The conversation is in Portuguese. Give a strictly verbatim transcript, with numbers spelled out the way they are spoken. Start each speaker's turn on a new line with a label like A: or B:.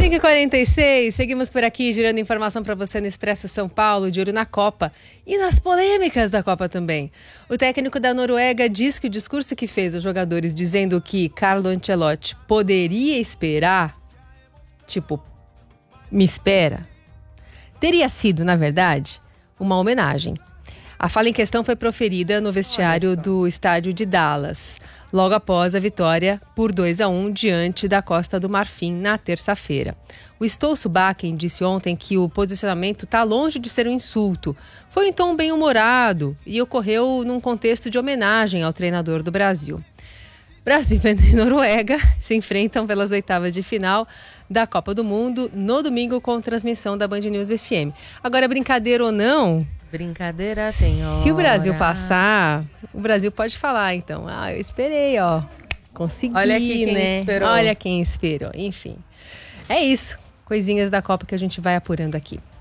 A: cinco e quarenta e seis, seguimos por aqui, girando informação para você no Expresso São Paulo, de olho na Copa e nas polêmicas da Copa também. O técnico da Noruega diz que o discurso que fez aos jogadores dizendo que Carlo Ancelotti poderia esperar, tipo, me espera, teria sido, na verdade, uma homenagem. A fala em questão foi proferida no vestiário do estádio de Dallas, logo após a vitória por dois a um diante da Costa do Marfim na terça-feira. O Stolso Bakken disse ontem que o posicionamento está longe de ser um insulto. Foi em tom bem-humorado e ocorreu num contexto de homenagem ao treinador do Brasil. Brasil e Noruega se enfrentam pelas oitavas de final da Copa do Mundo no domingo com transmissão da Band News F M. Agora, brincadeira ou não...
B: Brincadeira tem hora.
A: Se o Brasil passar, o Brasil pode falar, então. Ah, eu esperei, ó. Consegui,
B: Olha aqui quem
A: né?
B: esperou.
A: Olha quem esperou. Enfim, é isso. Coisinhas da Copa que a gente vai apurando aqui.